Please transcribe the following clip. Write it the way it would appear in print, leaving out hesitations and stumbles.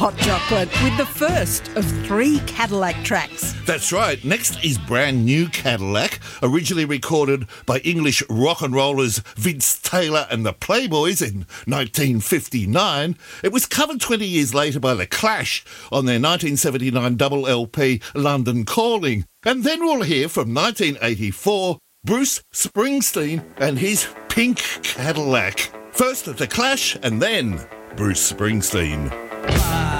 Hot chocolate with the first of 3 Cadillac tracks. That's right. Next is Brand New Cadillac, originally recorded by English rock and rollers Vince Taylor and the Playboys in 1959. It was covered 20 years later by The Clash on their 1979 double LP London Calling. And then we'll hear from 1984 Bruce Springsteen and his Pink Cadillac. First The Clash and then Bruce Springsteen.